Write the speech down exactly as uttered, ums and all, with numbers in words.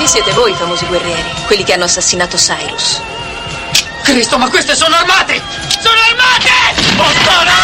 così siete voi i famosi guerrieri, quelli che hanno assassinato Cyrus. Cristo, ma queste sono armate! Sono armate! Postone!